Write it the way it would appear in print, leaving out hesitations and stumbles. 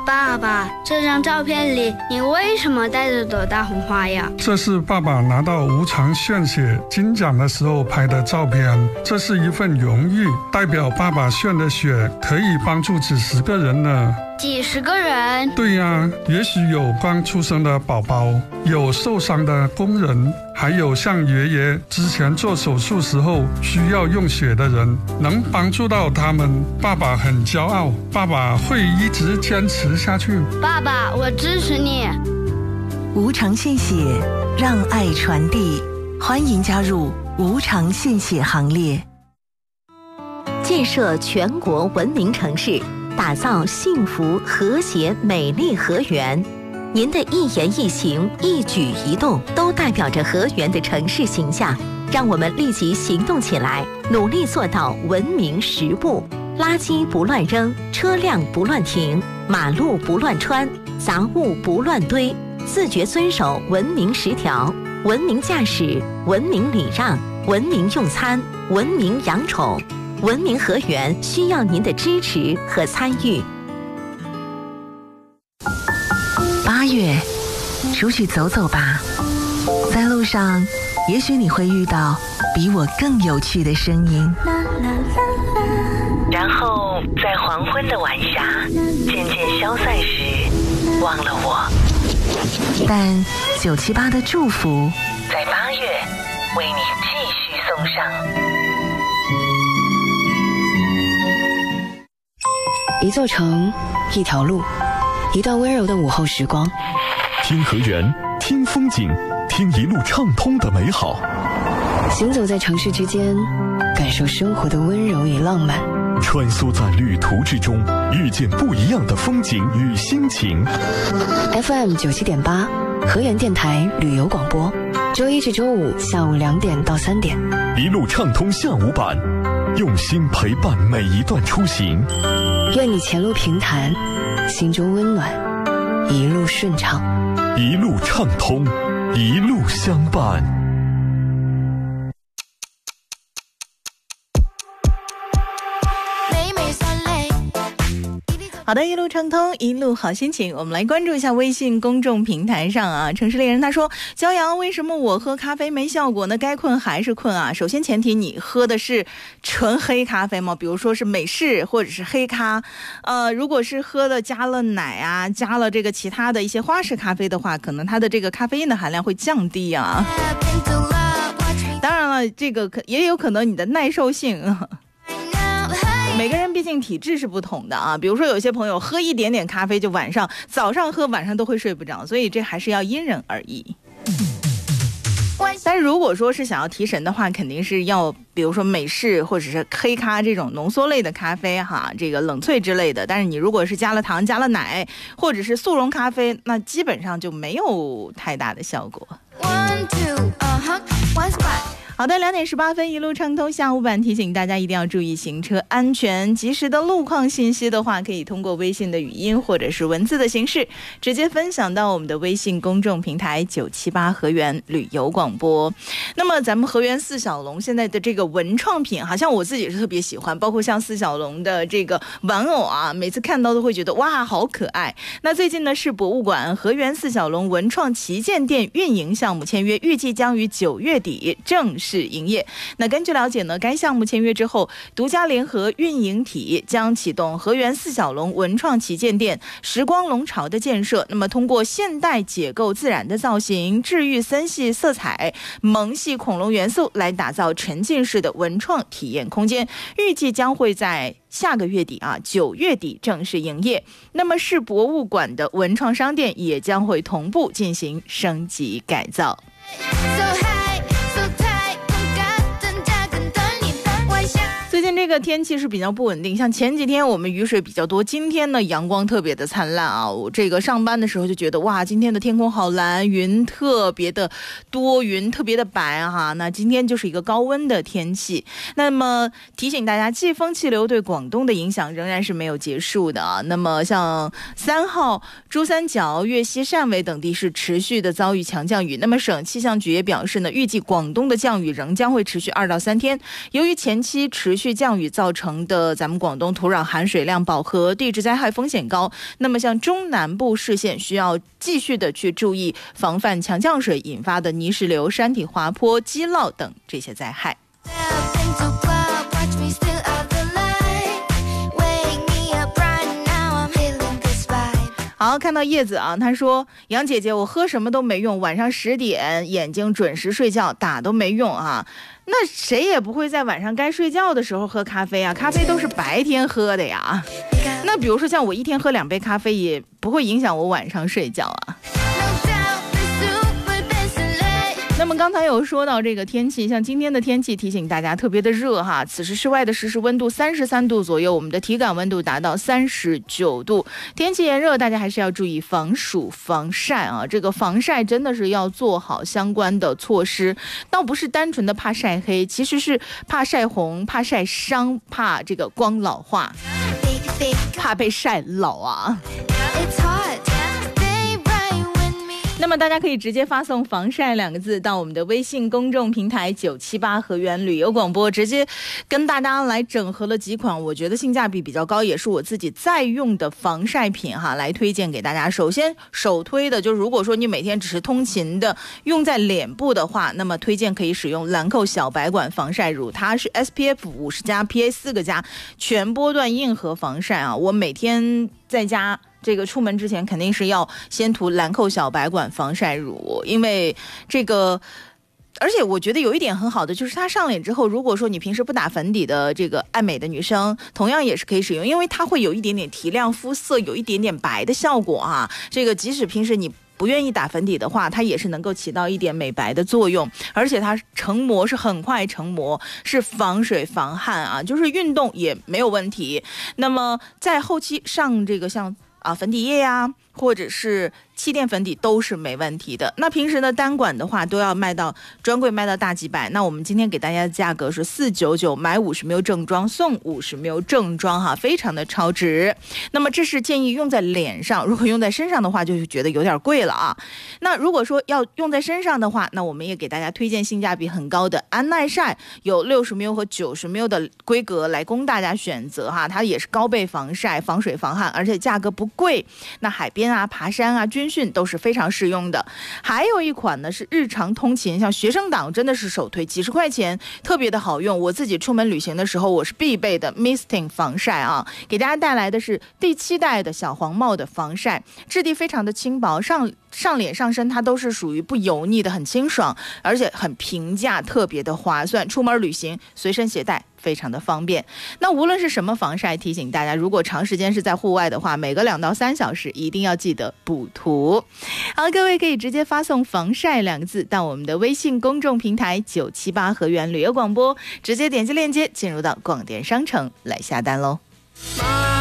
爸爸，这张照片里你为什么带着朵大红花呀？ 这是爸爸拿到无偿献血金奖的时候拍的照片，这是一份荣誉，代表爸爸献的血可以帮助几十个人呢。 几十个人？ 对呀，也许有刚出生的宝宝，有受伤的工人，还有像爷爷之前做手术时候需要用血的人，能帮助到他们，爸爸很骄傲，爸爸会一直坚持下去。 爸爸，我支持你。 无偿献血，让爱传递，欢迎加入无偿献血行列。 建设全国文明城市，打造幸福和谐美丽河源。您的一言一行一举一动都代表着河源的城市形象，让我们立即行动起来，努力做到文明10不：垃圾不乱扔，车辆不乱停，马路不乱穿，杂物不乱堆，自觉遵守文明10条，文明驾驶，文明礼让，文明用餐，文明养宠。文明河源需要您的支持和参与。 8月，出去走走吧，在路上，也许你会遇到比我更有趣的声音。 然后在黄昏的晚霞渐渐消散时，忘了我。 但978的祝福， 在8月为你继续送上。 一座城，一条路，一段温柔的午后时光。 听河源，听风景，听一路畅通的美好。 行走在城市之间，感受生活的温柔与浪漫。 穿梭在旅途之中，遇见不一样的风景与心情。 FM 97.8，河源电台旅游广播，周一至周五下午2点到3点， 一路畅通下午版，用心陪伴每一段出行。 愿你前路平坦，心中温暖，一路顺畅， 一路畅通，一路相伴。 好的，一路畅通，一路好心情。我们来关注一下微信公众平台上啊，城市猎人他说，骄阳，为什么我喝咖啡没效果呢？该困还是困啊？首先前提你喝的是纯黑咖啡吗？比如说是美式或者是黑咖，如果是喝的加了奶啊，加了这个其他的一些花式咖啡的话，可能它的这个咖啡因的含量会降低啊。当然了，这个也有可能你的耐受性。每个人毕竟体质是不同的啊，比如说有些朋友喝一点点咖啡就早上喝晚上都会睡不着，所以这还是要因人而异。但是如果说是想要提神的话，肯定是要比如说美式或者是黑咖这种浓缩类的咖啡哈，这个冷萃之类的。但是你如果是加了糖加了奶或者是速溶咖啡，那基本上就没有太大的效果。好的，2点18分，一路畅通下午版，提醒大家一定要注意行车安全。及时的路况信息的话，可以通过微信的语音或者是文字的形式直接分享到我们的微信公众平台978河源旅游广播。那么咱们河源四小龙现在的这个文创品，好像我自己是特别喜欢，包括像四小龙的这个玩偶啊，每次看到都会觉得哇好可爱。那最近呢是博物馆河源四小龙文创旗舰店运营项目签约，预计将于9月底正式营业。那根据了解呢，该项目签约之后，独家联合运营体将启动河源四小龙文创旗舰店时光龙巢的建设。那么通过现代解构自然的造型、治愈森系色彩、萌系恐龙元素来打造沉浸式的文创体验空间，预计将会在下个月底9月底正式营业。那么市博物馆的文创商店也将会同步进行升级改造。最近这个天气是比较不稳定，像前几天我们雨水比较多，今天呢阳光特别的灿烂啊！我这个上班的时候就觉得哇，今天的天空好蓝，云特别的多，云特别的白哈。那今天就是一个高温的天气。那么提醒大家，季风气流对广东的影响仍然是没有结束的啊。那么像3号珠三角、粤西、汕尾等地是持续的遭遇强降雨。那么省气象局也表示呢，预计广东的降雨仍将会持续2到3天。由于前期持续降降雨造成的咱们广东土壤含水量饱和，地质灾害风险高。那么像中南部市县需要继续的去注意防范强降水引发的泥石流、山体滑坡、积涝等这些灾害。好，看到叶子啊，他说杨姐姐，我喝什么都没用，晚上10点眼睛准时睡觉，打都没用啊。那谁也不会在晚上该睡觉的时候喝咖啡啊，咖啡都是白天喝的呀。那比如说像我一天喝2杯咖啡，也不会影响我晚上睡觉啊。那么刚才有说到这个天气，像今天的天气提醒大家特别的热哈，此时室外的实时温度33度左右，我们的体感温度达到39度，天气炎热，大家还是要注意防暑防晒啊。这个防晒真的是要做好相关的措施，倒不是单纯的怕晒黑，其实是怕晒红、怕晒伤、怕这个光老化，怕被晒老啊。那么大家可以直接发送防晒2个字到我们的微信公众平台978河源旅游广播，直接跟大家来整合了几款我觉得性价比比较高，也是我自己在用的防晒品哈，来推荐给大家。首先首推的就是如果说你每天只是通勤的用在脸部的话，那么推荐可以使用兰蔻小白管防晒乳，它是 SPF 50+PA 4个+全波段硬核防晒啊。我每天在家这个出门之前肯定是要先涂兰蔻小白管防晒乳，因为这个而且我觉得有一点很好的就是它上脸之后，如果说你平时不打粉底的这个爱美的女生同样也是可以使用，因为它会有一点点提亮肤色，有一点点白的效果啊。这个即使平时你不愿意打粉底的话，它也是能够起到一点美白的作用，而且它成膜是很快成膜，是防水防汗啊，就是运动也没有问题。那么在后期上这个像粉底液呀，或者是气垫粉底都是没问题的。那平时呢单管的话都要卖到专柜卖到大几百，那我们今天给大家的价格是499，买50ml正装送50ml正装哈，非常的超值。那么这是建议用在脸上，如果用在身上的话就觉得有点贵了啊。那如果说要用在身上的话，那我们也给大家推荐性价比很高的安耐晒，有60ml和90ml的规格来供大家选择哈，它也是高倍防晒、防水防汗，而且价格不贵。那海边啊、爬山啊、军训都是非常适用的。还有一款呢是日常通勤，像学生党真的是首推，几十块钱特别的好用。我自己出门旅行的时候我是必备的 Misting 防晒啊，给大家带来的是第7代的小黄帽的防晒，质地非常的轻薄，上脸上身它都是属于不油腻的，很清爽，而且很平价，特别的划算。出门旅行随身携带非常的方便。那无论是什么防晒，提醒大家如果长时间是在户外的话，每隔2到3小时一定要记得补涂。好，各位可以直接发送防晒2个字到我们的微信公众平台978河源旅游广播，直接点击链接进入到广电商城来下单喽。